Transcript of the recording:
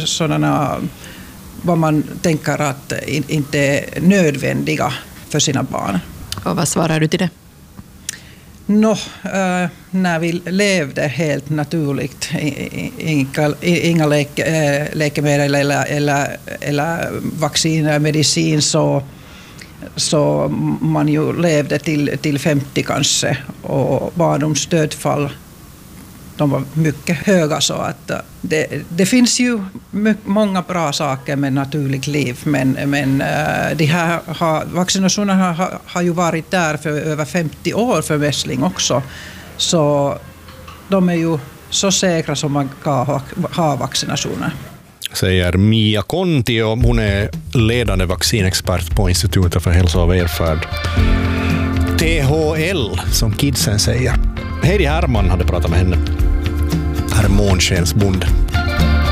sådana vad man tänker att inte är nödvändiga för sina barn. Och vad svarar du till det? När vi levde helt naturligt, inga läkemedel eller vacciner, medicin, så man ju levde till 50 kanske, och barndomsdödfall, de var mycket höga, så att det finns ju många bra saker med naturligt liv, men de här vaccinationerna har ju varit där för över 50 år för mässling också, så de är ju så säkra som man kan ha vaccinationer. Säger Mia Konti, och hon är ledande vaccinexpert på Institutet för hälsa och välfärd. THL, som kidsen säger. Heidi Herman hade pratat med henne. Här är Månskensbonden.